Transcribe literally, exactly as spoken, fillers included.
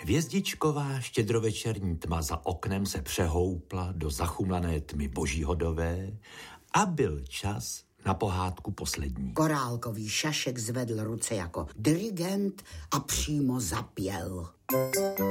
Hvězdičková štědrovečerní tma za oknem se přehoupla do zachumlané tmy božíhodové a byl čas na pohádku poslední. Korálkový šašek zvedl ruce jako dirigent a přímo zapěl.